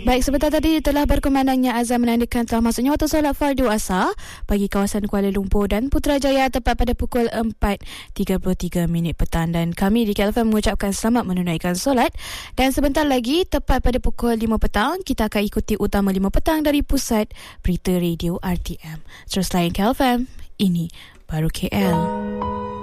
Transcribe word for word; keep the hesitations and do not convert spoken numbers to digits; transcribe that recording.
Baik, sebentar tadi telah berkumandangnya azan menandakan telah masuknya waktu solat fardu asar bagi kawasan Kuala Lumpur dan Putrajaya tepat pada pukul empat tiga puluh tiga minit petang, dan kami di K L F M mengucapkan selamat menunaikan solat. Dan sebentar lagi tepat pada pukul lima petang kita akan ikuti utama lima petang dari Pusat Berita Radio R T M. Terus layan K L F M, ini baru K L.